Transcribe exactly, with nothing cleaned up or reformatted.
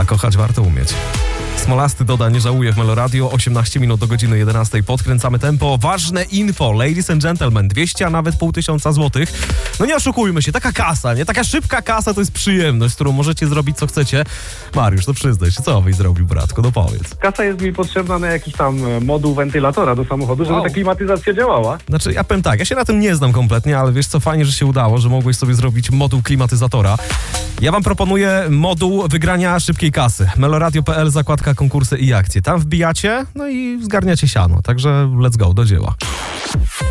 A kochać warto umieć. Smolasty Doda nie żałuje w Meloradio. osiemnaście minut do godziny jedenastej. Podkręcamy tempo. Ważne info, ladies and gentlemen. dwieście, a nawet pół tysiąca złotych. No nie oszukujmy się, taka kasa, nie? Taka szybka kasa to jest przyjemność, z którą możecie zrobić co chcecie. Mariusz, to przyznaj się, co byś zrobił, bratku? No powiedz. Kasa jest mi potrzebna na jakiś tam moduł wentylatora do samochodu, żeby Wow. ta klimatyzacja działała. Znaczy, ja powiem tak, ja się na tym nie znam kompletnie, ale wiesz co, fajnie, że się udało, że mogłeś sobie zrobić moduł klimatyzatora. Ja wam proponuję moduł wygrania szybkiej kasy. meloradio kropka p l, zakładka konkursy i akcje. Tam wbijacie, no i zgarniacie siano. Także let's go, do dzieła.